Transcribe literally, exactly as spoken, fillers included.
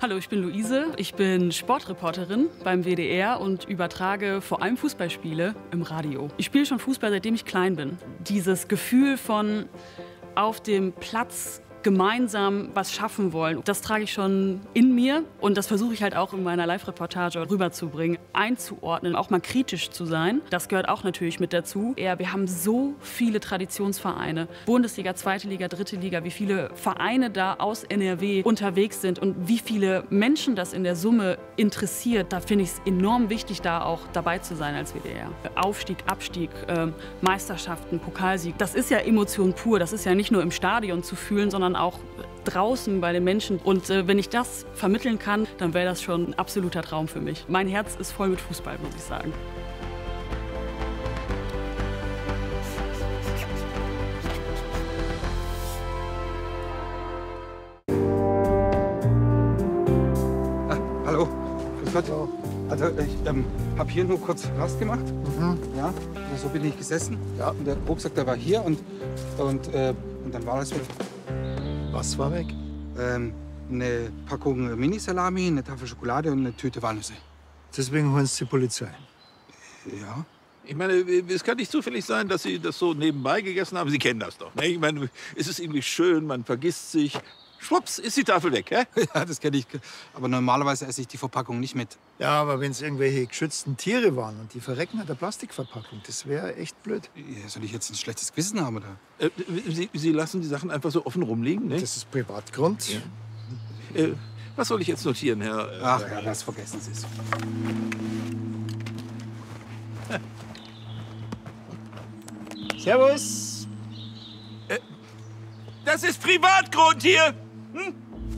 Hallo, ich bin Luise. Ich bin Sportreporterin beim W D R und übertrage vor allem Fußballspiele im Radio. Ich spiele schon Fußball, seitdem ich klein bin. Dieses Gefühl von auf dem Platz gemeinsam was schaffen wollen, das trage ich schon in mir und das versuche ich halt auch in meiner Live-Reportage rüberzubringen, einzuordnen, auch mal kritisch zu sein. Das gehört auch natürlich mit dazu. Ja, wir haben so viele Traditionsvereine, Bundesliga, Zweite Liga, Dritte Liga, wie viele Vereine da aus N R W unterwegs sind und wie viele Menschen das in der Summe interessiert. Da finde ich es enorm wichtig, da auch dabei zu sein als W D R. Aufstieg, Abstieg, äh, Meisterschaften, Pokalsieg, das ist ja Emotion pur. Das ist ja nicht nur im Stadion zu fühlen, sondern auch draußen bei den Menschen. Und äh, wenn ich das vermitteln kann, dann wäre das schon ein absoluter Traum für mich. Mein Herz ist voll mit Fußball, muss ich sagen. Ah, hallo, grüß Gott. Also ich ähm, habe hier nur kurz Rast gemacht. Mhm. Ja, und so bin ich gesessen. Ja, und der Rucksack, der war hier und, und, äh, und dann war das weg. Was war weg? Ähm, eine Packung Mini-Salami, eine Tafel Schokolade und eine Tüte Walnüsse. Deswegen holen Sie die Polizei. Ja. Ich meine, es kann nicht zufällig sein, dass Sie das so nebenbei gegessen haben. Sie kennen das doch. Ne? Ich meine, es ist irgendwie schön, man vergisst sich. Schwupps, ist die Tafel weg, hä? Ja, das kenne ich. Aber normalerweise esse ich die Verpackung nicht mit. Ja, aber wenn es irgendwelche geschützten Tiere waren und die verrecken an der Plastikverpackung, das wäre echt blöd. Ja, soll ich jetzt ein schlechtes Gewissen haben, oder? Äh, Sie, Sie lassen die Sachen einfach so offen rumliegen, ne? Das ist Privatgrund. Ja. Äh, was soll ich jetzt notieren, Herr? Äh, Ach ja, das vergessen Sie es. Servus. Äh, das ist Privatgrund hier! Hm?